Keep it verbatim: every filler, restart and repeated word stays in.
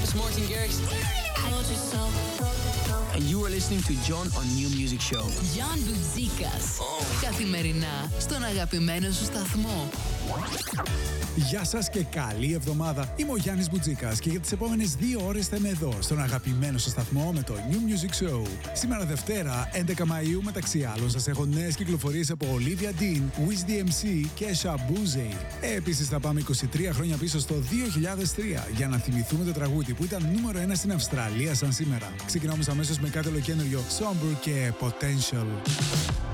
Jonas, Martin Garrix. And you are listening to John on New Music Show. John Μπουτζίκας. Oh. Καθημερινά στον αγαπημένο σου σταθμό. Γεια σας και καλή εβδομάδα. Είμαι ο Γιάννης Μπουτζίκας και για τις επόμενες δύο ώρες θα είμαι εδώ στον αγαπημένο σας σταθμό με το New Music Show. Σήμερα Δευτέρα, έντεκα Μαΐου, μεταξύ άλλων σας έχω νέες κυκλοφορίες από Olivia Dean, Wiz ντι εμ σι και Shaboozey. Επίσης θα πάμε είκοσι τρία χρόνια πίσω στο δύο χιλιάδες τρία για να θυμηθούμε το τραγούδι που ήταν νούμερο ένα στην Αυστραλία σαν σήμερα. Ξεκινάμε αμέσως με κάτι ολοκένουργιο, Somber και Potential.